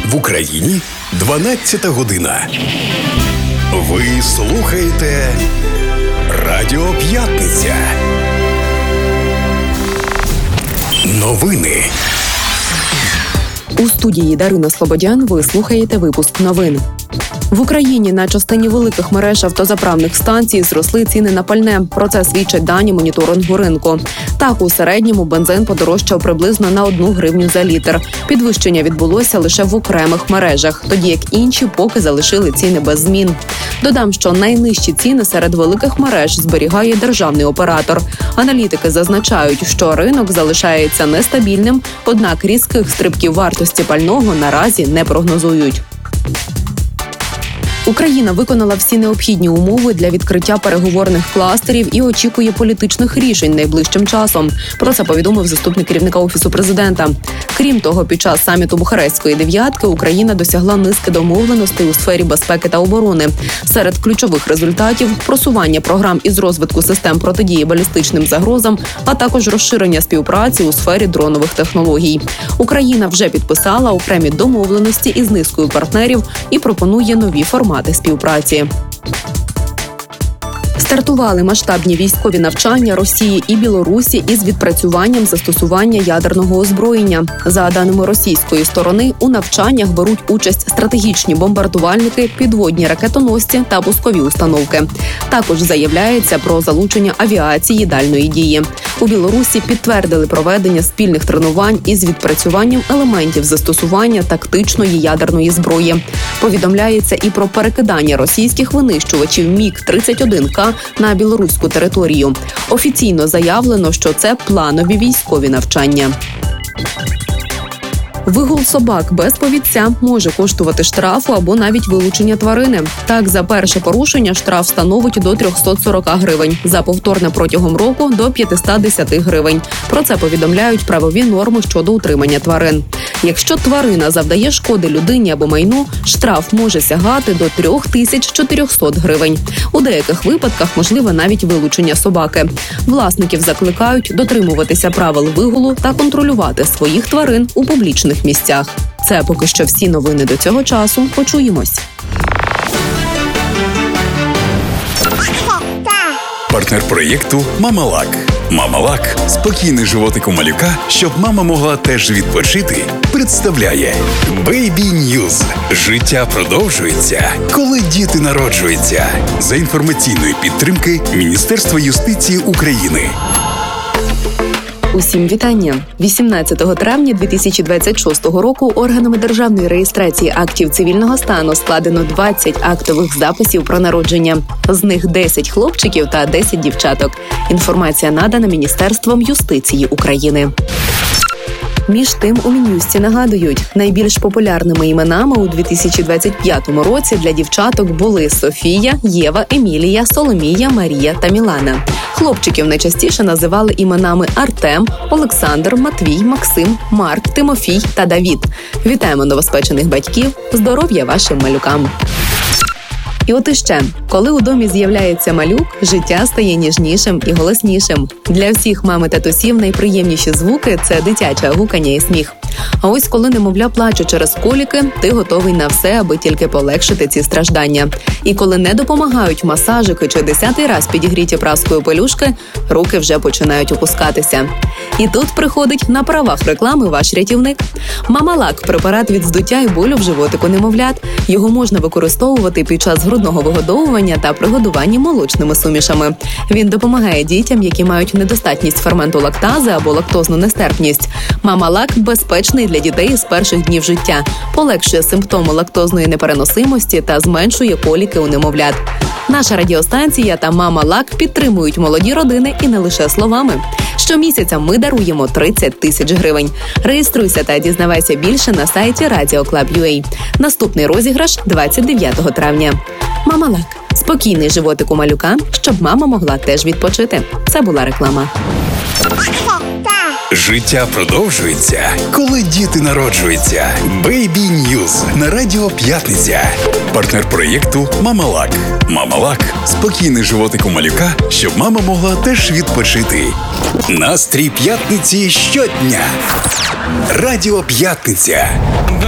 В Україні 12 година. Ви слухаєте Радіо П'ятниця. Новини. У студії Дарина Слободян ви слухаєте випуск новин. В Україні на частині великих мереж автозаправних станцій зросли ціни на пальне. Про це свідчать дані моніторингу ринку. Так, у середньому бензин подорожчав приблизно на 1 гривню за літр. Підвищення відбулося лише в окремих мережах, тоді як інші поки залишили ціни без змін. Додам, що найнижчі ціни серед великих мереж зберігає державний оператор. Аналітики зазначають, що ринок залишається нестабільним, однак різких стрибків вартості пального наразі не прогнозують. Україна виконала всі необхідні умови для відкриття переговорних кластерів і очікує політичних рішень найближчим часом. Про це повідомив заступник керівника Офісу президента. Крім того, під час саміту Бухарестської дев'ятки Україна досягла низки домовленостей у сфері безпеки та оборони. Серед ключових результатів – просування програм із розвитку систем протидії балістичним загрозам, а також розширення співпраці у сфері дронових технологій. Україна вже підписала окремі домовленості із низкою партнерів і пропонує нові формати співпраці. Стартували масштабні військові навчання Росії і Білорусі із відпрацюванням застосування ядерного озброєння. За даними російської сторони, у навчаннях беруть участь стратегічні бомбардувальники, підводні ракетоносці та пускові установки. Також заявляється про залучення авіації дальної дії. У Білорусі підтвердили проведення спільних тренувань із відпрацюванням елементів застосування тактичної ядерної зброї. Повідомляється і про перекидання російських винищувачів МіГ-31К на білоруську територію. Офіційно заявлено, що це планові військові навчання. Вигул собак без повідця може коштувати штрафу або навіть вилучення тварини. Так, за перше порушення штраф становить до 340 гривень, за повторне протягом року – до 510 гривень. Про це повідомляють правові норми щодо утримання тварин. Якщо тварина завдає шкоди людині або майну, штраф може сягати до 3400 гривень. У деяких випадках можливе навіть вилучення собаки. Власників закликають дотримуватися правил вигулу та контролювати своїх тварин у публічних місцях. Це поки що всі новини до цього часу. Почуємось. Партнер проєкту «Мамалак». «Мамалак» – спокійний животик у малюка, щоб мама могла теж відпочити, представляє Baby News. Життя продовжується, коли діти народжуються. За інформаційної підтримки Міністерства юстиції України. Усім вітання! 18 травня 2026 року органами державної реєстрації актів цивільного стану складено 20 актових записів про народження. З них 10 хлопчиків та 10 дівчаток. Інформація надана Міністерством юстиції України. Між тим, у Мін'юсті нагадують, найбільш популярними іменами у 2025 році для дівчаток були Софія, Єва, Емілія, Соломія, Марія та Мілана. Хлопчиків найчастіше називали іменами Артем, Олександр, Матвій, Максим, Марк, Тимофій та Давід. Вітаємо новоспечених батьків, здоров'я вашим малюкам! І от іще, коли у домі з'являється малюк, життя стає ніжнішим і голоснішим. Для всіх мам і татусів найприємніші звуки – це дитяче гукання і сміх. А ось коли немовля плаче через коліки, ти готовий на все, аби тільки полегшити ці страждання. І коли не допомагають масажики чи 10-й раз підігріті праскою пелюшки, руки вже починають опускатися. І тут приходить на правах реклами ваш рятівник. Мамалак – препарат від здуття і болю в животику немовлят. Його можна використовувати під час грудного вигодовування та пригодування молочними сумішами. Він допомагає дітям, які мають недостатність ферменту лактази або лактозну нестерпність. Мамалак безпечний для дітей з перших днів життя, полегшує симптоми лактозної непереносимості та зменшує коліки у немовлят. Наша радіостанція та Мамалак підтримують молоді родини і не лише словами. Щомісяця ми даруємо 30 тисяч гривень. Реєструйся та дізнавайся більше на сайті Radio.Club.ua. Наступний розіграш 29 травня. Мамалак – спокійний животик у малюка, щоб мама могла теж відпочити. Це була реклама. Життя продовжується, коли діти народжуються. Baby News на Радіо П'ятниця. Партнер проєкту «Мамалак». «Мамалак» – спокійний животик у малюка, щоб мама могла теж відпочити. Настрій п'ятниці щодня. Радіо П'ятниця.